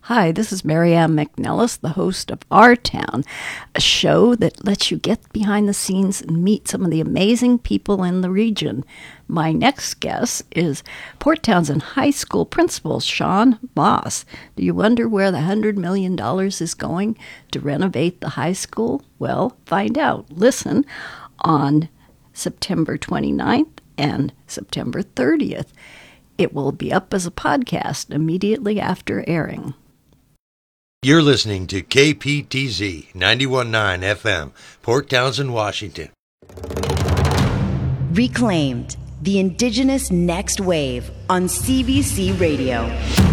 Hi, this is Marianne McNellis, the host of Our Town, a show that lets you get behind the scenes and meet some of the amazing people in the region. My next guest is Port Townsend High School Principal Sean Moss. Do you wonder where the $100 million is going to renovate the high school? Well, find out. Listen on September 29th and September 30th. It will be up as a podcast immediately after airing. You're listening to KPTZ 91.9 FM, Port Townsend, Washington. Reclaimed, the Indigenous Next Wave on CBC Radio.